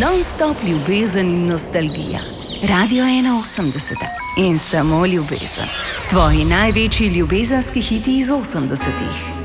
Non-stop ljubezen in nostalgija. Radio 81 in samo ljubezen. Tvoji največji ljubezenski hiti iz 80-ih.